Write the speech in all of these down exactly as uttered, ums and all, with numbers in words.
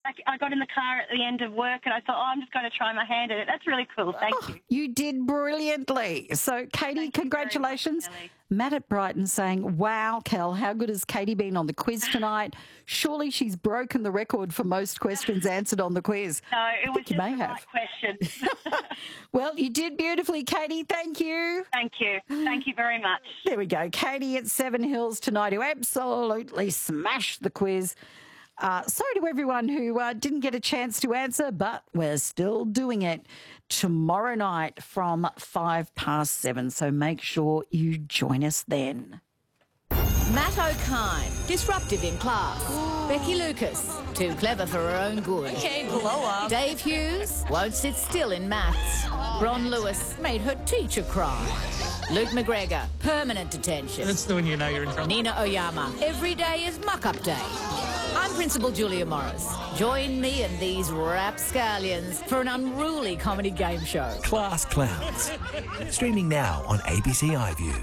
like I got in the car at the end of work and I thought, oh, I'm just going to try my hand at it. That's really cool. Thank oh, you. You did brilliantly. So, Katie, Thank congratulations. You very much, Matt at Brighton saying, wow, Kel, how good has Katie been on the quiz tonight? Surely she's broken the record for most questions answered on the quiz. No, it was just you may the have. right question. Well, you did beautifully, Katie. Thank you. Thank you. Thank you very much. There we go. Katie at Seven Hills tonight, who absolutely smashed the quiz. Uh, sorry to everyone who uh, didn't get a chance to answer, but we're still doing it tomorrow night from five past seven. So make sure you join us then. Matt O'Kine, disruptive in class. Becky Lucas, too clever for her own good. Okay, blow up. Dave Hughes, won't sit still in maths. Ron Lewis made her teacher cry. Luke McGregor, permanent detention. That's the when you know you're in trouble. Nina Oyama, every day is muck-up day. I'm Principal Julia Morris. Join me and these rapscallions for an unruly comedy game show. Class Clowns. Streaming now on A B C iView.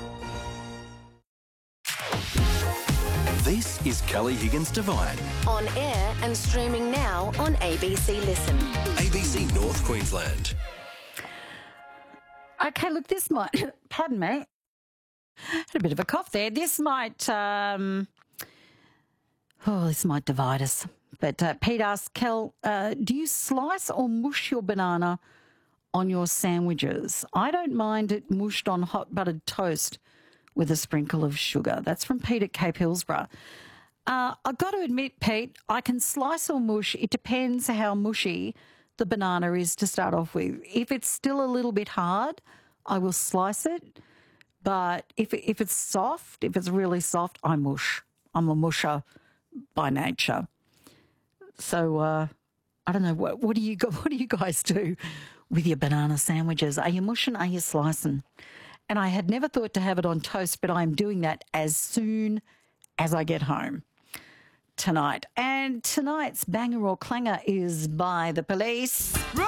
This is Kelly Higgins Divine. On air and streaming now on A B C Listen. A B C North Queensland. Okay, look, this might, pardon me, had a bit of a cough there. This might, um, oh, this might divide us. But uh, Pete asks, Kel, uh, do you slice or mush your banana on your sandwiches? I don't mind it mushed on hot buttered toast with a sprinkle of sugar. That's from Pete at Cape Hillsborough. Uh, I've got to admit, Pete, I can slice or mush. It depends how mushy the banana is to start off with. If it's still a little bit hard, I will slice it. But if if it's soft, if it's really soft, I mush. I'm a musher by nature. So uh, I don't know, what, what do you what do you guys do with your banana sandwiches? Are you mushing? Are you slicing? And I had never thought to have it on toast, but I'm doing that as soon as I get home tonight. And tonight's Banger or Clanger is by The Police.